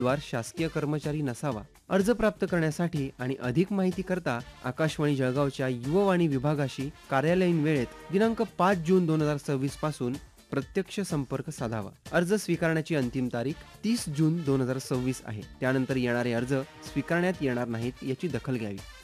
द्वार शासकीय कर्मचारी नसावा। अर्ज प्राप्त करण्यासाठी आणि अधिक माहिती करता आकाशवाणी जळगावच्या युववाणी विभागाशी कार्यालयीन वेळेत दिनांक 5 जून 2026 पासून प्रत्यक्ष संपर्क साधावा। अर्ज स्वीकारण्याची अंतिम तारीख 30 जून 2026 आहे। त्यानंतर येणारे अर्ज स्वीकारण्यात येणार नाहीत याची दखल घ्यावी।